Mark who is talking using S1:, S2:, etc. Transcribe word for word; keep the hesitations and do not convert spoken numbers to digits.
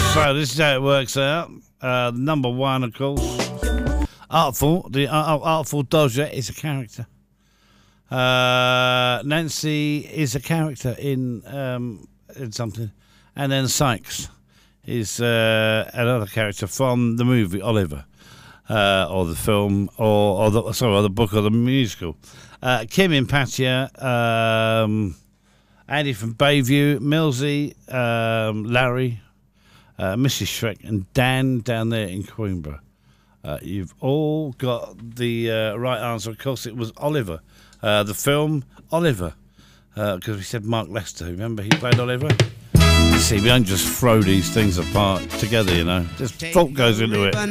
S1: So this is how it works out. Uh, number one, of course, Artful. The uh, Artful Dodger is a character. Uh, Nancy is a character in um, in something, and then Sykes is uh, another character from the movie Oliver, uh, or the film, or, or the sorry, or the book, or the musical. Uh, Kim in Patia, um, Andy from Bayview, Millsy, um, Larry, uh, Missus Shrek, and Dan down there in Queenborough. Uh, you've all got the uh, right answer. Of course, it was Oliver. Uh, the film Oliver, because uh, we said Mark Lester. Remember, he played Oliver. You see, we don't just throw these things apart together, you know. Just thought goes into it.